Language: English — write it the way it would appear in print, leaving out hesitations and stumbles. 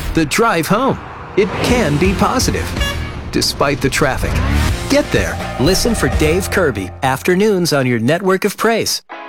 The drive home, it can be positive, despite the traffic. Get there. Listen for Dave Kirby, Afternoons on your network of praise.